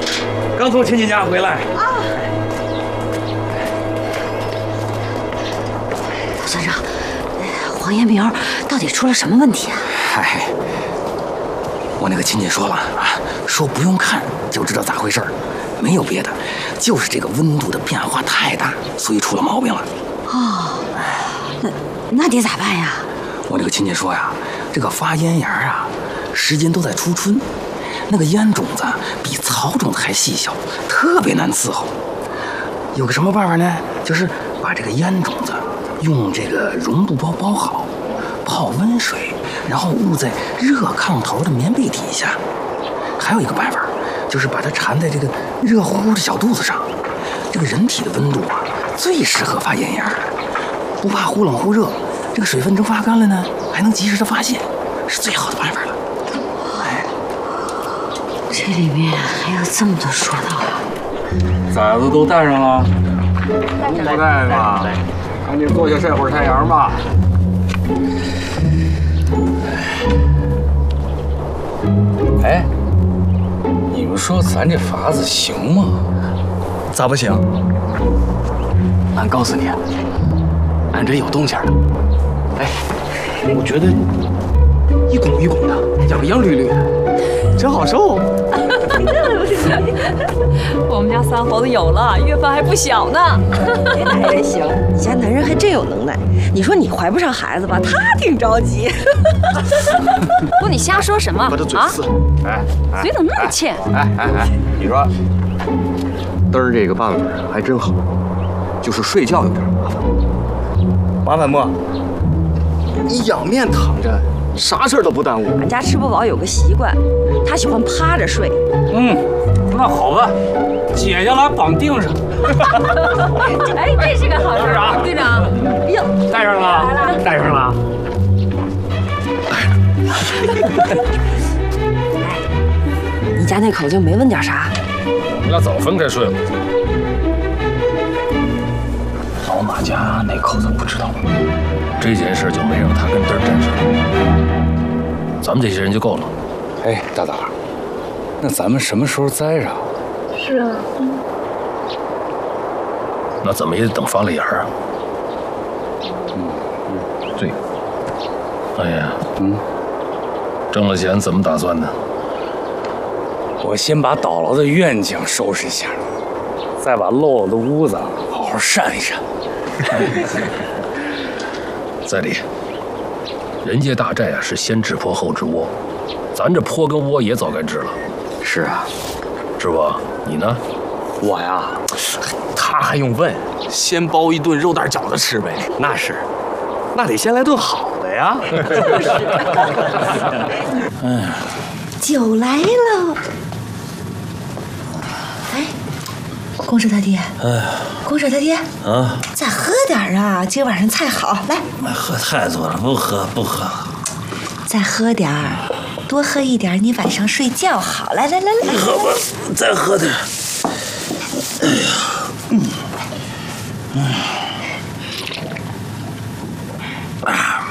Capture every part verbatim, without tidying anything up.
刚从亲戚家回来。啊。 先生，黄延明到底出了什么问题啊？ 嗨，我那个亲戚说了啊，说不用看就知道咋回事儿，没有别的，就是这个温度的变化太大，所以出了毛病了。 哦，那那得咋办呀？ 我这个亲戚说呀，这个发烟芽啊，时间都在初春，那个烟种子比草种子还细小，特别难伺候。有个什么办法呢？就是把这个烟种子用这个绒布包包好，泡温水，然后捂在热炕头的棉被底下。还有一个办法，就是把它缠在这个热乎乎的小肚子上。这个人体的温度啊，最适合发烟芽，不怕忽冷忽热。这个水分蒸发干了呢，还能及时的发现，是最好的办法了。哎， 这里面还有这么多说道啊！ 崽子都带上了，不带吧？赶紧坐下晒会儿太阳吧。哎，你们说咱这法子行吗？ 咋不行？ 俺告诉你，俺这有动静了。哎，我觉得一拱一拱的，痒痒绿绿的，真好受。 我们家三猴子有了，月份还不小呢。 这男人行，你家男人还真有能耐。你说你怀不上孩子吧，他挺着急。 不，你瞎说什么把他嘴撕！哎， 嘴怎么那么欠？ 哎哎哎，你说，嘚儿这个办法还真好，就是睡觉有点麻烦。麻烦不？你仰面躺着，啥事儿都不耽误。 俺家吃不饱有个习惯，他喜欢趴着睡。 嗯，那好吧，解下来绑腚上。 哎，这是个好事啊，队长。 哎呦， 带上了，带上了。 你家那口就没问点啥？ 我俩早分开睡了。 老马家那口子不知道， 这件事就没让他跟嘚儿沾上，咱们这些人就够了。 哎，大胆，那咱们什么时候栽上？ 是啊。 那怎么也得等发了芽啊。 嗯嗯，对。 哎呀， 嗯， 挣了钱怎么打算呢？ 我先把倒了的院墙收拾一下，再把漏了的屋子好好扇一扇。 在理，人家大寨啊是先治坡后治窝，咱这坡跟窝也早该治了。 是啊， 师傅，你呢？ 我呀，他还用问？先包一顿肉蛋饺子吃呗。那是，那得先来顿好的呀。 嗯，酒来了。哎，公社他爹， 哎， 公社他爹， 啊， 再喝点啊！今晚上菜好，来。 喝太多了，不喝不喝。 再喝点儿，多喝一点，你晚上睡觉好。来来来来， 喝吧，再喝点。哎呀，嗯，嗯，啊，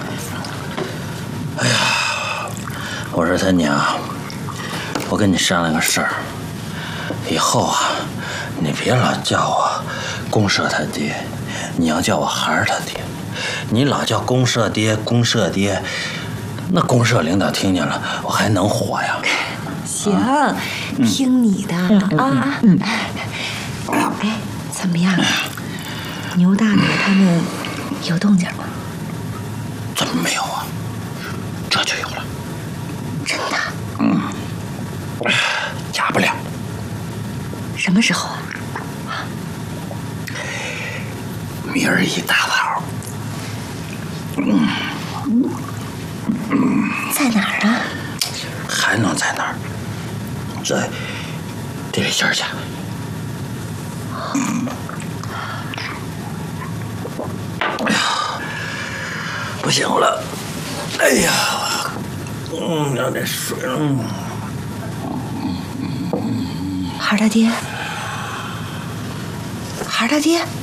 哎呀，我说他娘，我跟你商量个事儿，以后啊，你别老叫我公社他爹，你要叫我孩儿他爹。你老叫公社爹，公社爹，那公社领导听见了，我还能活呀？ 行，啊、听你的、嗯、啊。嗯。哎，怎么样？牛大奶他们有动静吗？ 怎么没有啊？这就有了。 真的？ 嗯。假不了。 什么时候啊？ 明儿一大早。嗯。 嗯。在哪儿啊？ 还能在哪儿？在地里仙家。嗯。哎呀，不行了！哎呀，嗯，让这水，嗯。 孩儿他爹，孩儿他爹。